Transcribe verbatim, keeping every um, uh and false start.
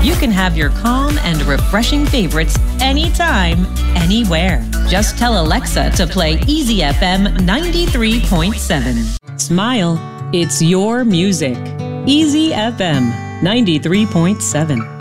You can have your calm and refreshing favorites anytime, anywhere. Just tell Alexa to play Easy F M ninety-three point seven. Smile, it's your music. Easy F M ninety-three point seven.